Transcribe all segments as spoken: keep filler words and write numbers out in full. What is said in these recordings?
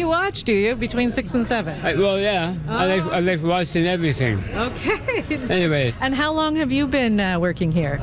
you watch, do you, between six and seven? I, well, yeah. Oh. I like I like watching everything. Okay. Anyway, And how long have you been uh, working here?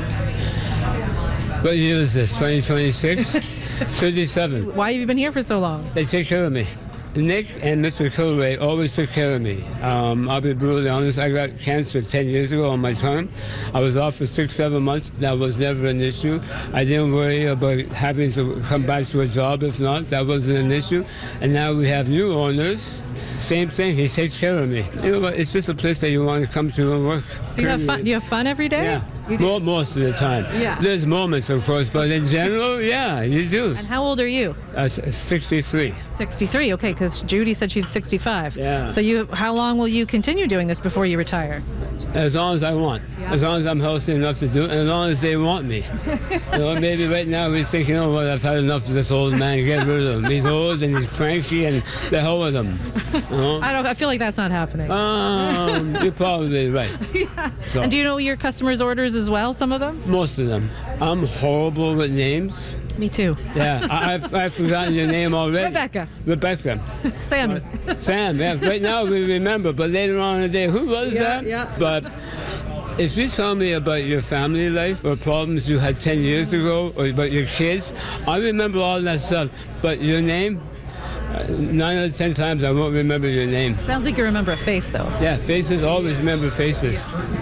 what year is this? twenty twenty-six? thirty-seven. Why have you been here for so long? They take care of me. Nick and Mister Kilray always took care of me. Um, I'll be brutally honest. I got cancer ten years ago on my tongue. I was off for six, seven months. That was never an issue. I didn't worry about having to come back to a job. If not, that wasn't an issue. And now we have new owners. Same thing. He takes care of me. You know what? It's just a place that you want to come to and work. So you have fun? You have fun every day? Yeah. You do? Mo- most of the time. Yeah. There's moments, of course, but in general, yeah, you do. And how old are you? Uh, sixty-three. sixty-three. Okay, because Judy said she's sixty-five. Yeah. So you, how long will you continue doing this before you retire? As long as I want. Yeah. As long as I'm healthy enough to do it, and as long as they want me. You know, maybe right now he's thinking, you know what, I've had enough of this old man, get rid of him. He's old and he's cranky and the hell with him. You know? I don't. I feel like that's not happening. Um, you're probably right. yeah. So, And do you know your customers' orders as well? Some of them. most of them. I'm horrible with names. Me too. Yeah, I, I've, I've forgotten your name already. Rebecca. Rebecca. Sammy. Sam, yeah, right now we remember, but later on in the day, who was Yeah, that? yeah. But if you tell me about your family life or problems you had ten years ago or about your kids, I remember all that stuff. But your name, uh, nine out of ten times I won't remember your name. Sounds like you remember a face though. Yeah, faces, always remember faces.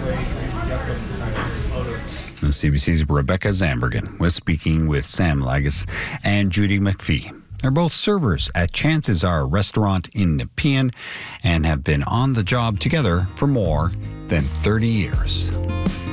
C B C's Rebecca Zambergen was speaking with Sam Lagus and Judy McPhee. They're both servers at Chances Are restaurant in Nepean and have been on the job together for more than thirty years.